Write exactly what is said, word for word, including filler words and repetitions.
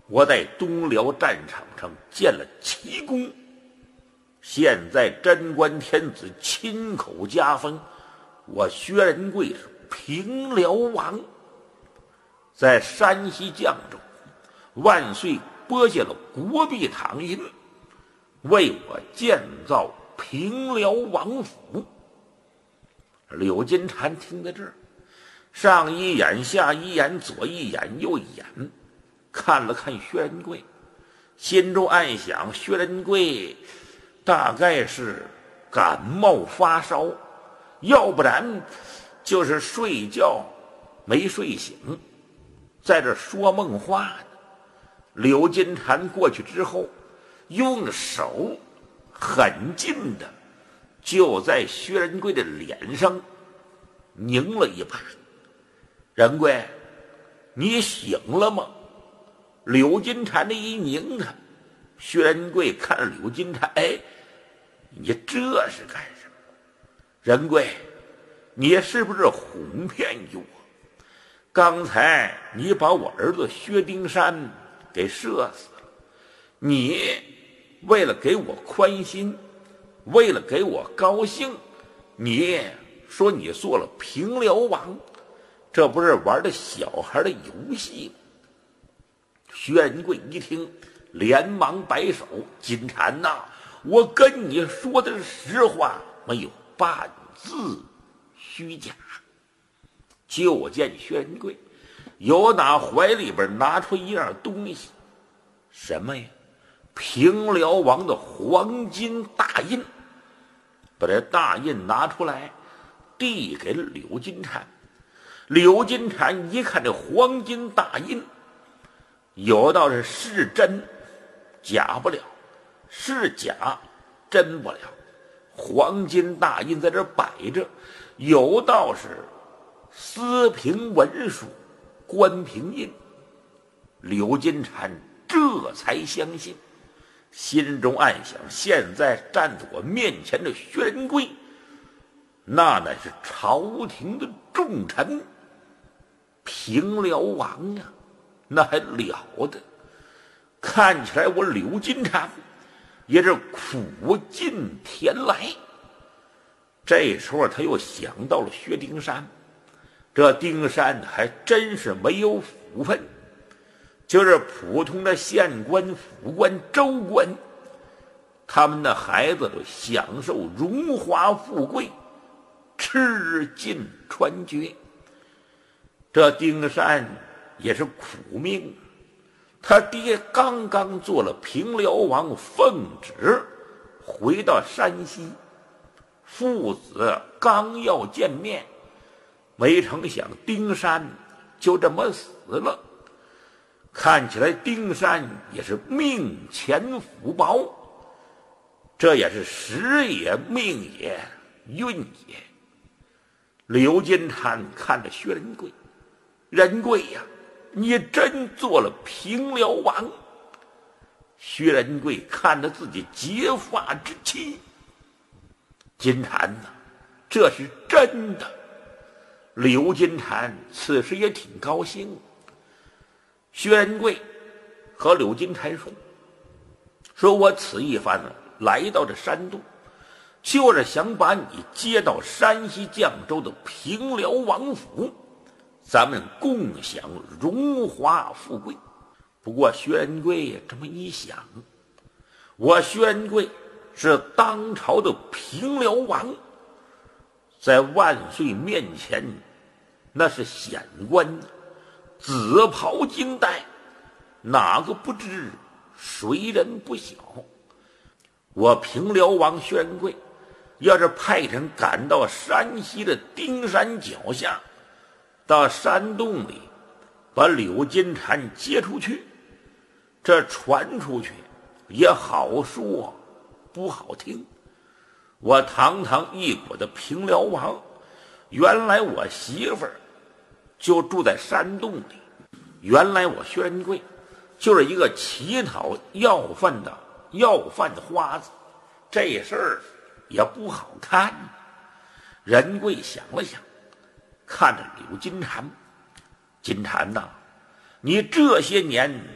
我在东辽战场上建了奇功，现在贞观天子亲口加封，我薛仁贵是平辽王。在山西绛州，万岁拨下了国币躺银，为我建造平辽王府。柳金蝉听到这儿，上一眼下一眼，左一眼右一眼，看了看薛仁贵，心中暗想，薛仁贵大概是感冒发烧，要不然就是睡觉没睡醒，在这说梦话呢。柳金蝉过去之后，用手很近的就在薛仁贵的脸上拧了一把。仁贵，你醒了吗？柳金蝉这一拧他，薛仁贵看着柳金蝉，哎，你这是干什么？仁贵，你是不是哄骗于我？刚才你把我儿子薛丁山给射死了，你为了给我宽心，为了给我高兴，你说你做了平辽王，这不是玩的小孩的游戏吗？薛仁贵一听，连忙摆手：金蝉呐，我跟你说的是实话，没有半字虚假。就见薛仁贵由打怀里边拿出一样东西，什么呀？平辽王的黄金大印。把这大印拿出来递给了柳金蝉。柳金蝉一看这黄金大印，有道是是真假不了，是假真不了。黄金大印在这摆着，有道是司平文书关平印。柳金蝉这才相信，心中暗想，现在站在我面前的薛仁贵，那乃是朝廷的重臣，平辽王啊，那还了得。看起来我柳金蝉也是苦尽甜来。这时候他又想到了薛丁山，这丁山还真是没有福分，就是普通的县官、府官、州官，他们的孩子都享受荣华富贵，吃尽穿绝。这丁山也是苦命，他爹刚刚做了平辽王，奉旨回到山西，父子刚要见面，没成想丁山就这么死了。看起来丁山也是命潜福薄，这也是时也命也运也。柳金蝉看着薛仁贵，仁贵呀，你真做了平辽王。薛仁贵看着自己结发之妻，金蝉呐，这是真的。柳金蝉此时也挺高兴。薛仁贵和柳金蝉说：“说我此一番来到这山东，就是想把你接到山西绛州的平辽王府，咱们共享荣华富贵。”不过薛仁贵也这么一想，我薛仁贵是当朝的平辽王，在万岁面前那是显官，紫袍金带，哪个不知，谁人不晓。我平辽王薛仁贵要是派人赶到山西的丁山脚下，到山洞里把柳金蝉接出去，这传出去也好说不好听。我堂堂一国的平辽王，原来我媳妇儿就住在山洞里，原来我薛仁贵就是一个乞讨要饭的要饭的花子，这事儿也不好看。仁贵想了想，看着柳金蝉，金蝉呐，你这些年